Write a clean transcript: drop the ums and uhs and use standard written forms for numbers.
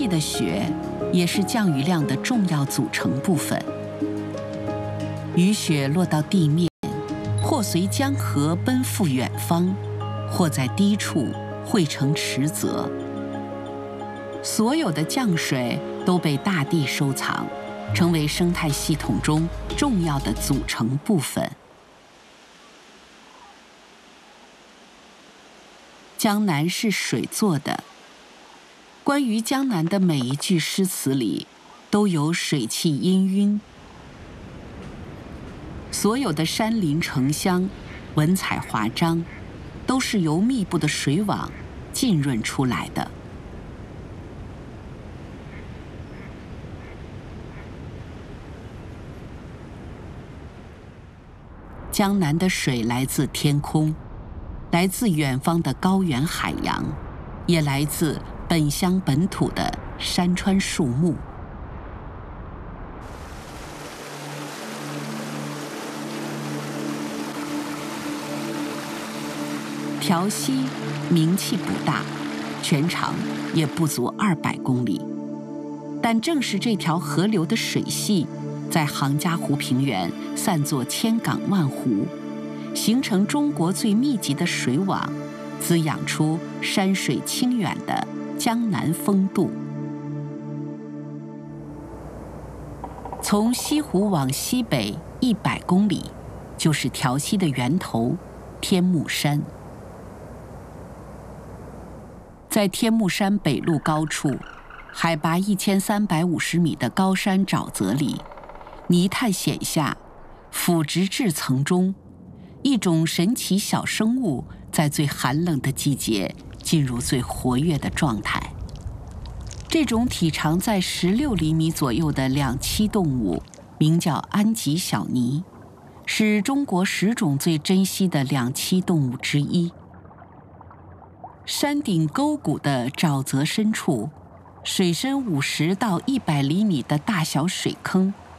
季的雪也是降雨量的重要组成部分。雨雪落到地面，或随江河奔赴远方，或在低处汇成池泽。所有的降水都被大地收藏，成为生态系统中重要的组成部分。江南是水做的，关于江南的每一句诗词里都有水气氤氲。所有的山林城乡，文采华章，都是由密布的水网浸润出来的。江南的水来自天空，来自远方的高原海洋，也来自本乡本土的山川树木。条溪名气不大，全长也不足200公里，但正是这条河流的水系，在杭嘉湖平原散作千港万湖，形成中国最密集的水网，滋养出山水清远的江南风度。从西湖往西北100公里，就是条溪的源头天目山。在天目山北麓高处，海拔1350米的高山沼泽里，泥炭显下，腐殖质层中，一种神奇小生物在最寒冷的季节进入最活跃的状态。这种体长在16厘米左右的两栖动物，名叫安吉小鲵，是中国10种最珍稀的两栖动物之一。山顶沟谷的沼泽深处，水深50到100厘米的大小水坑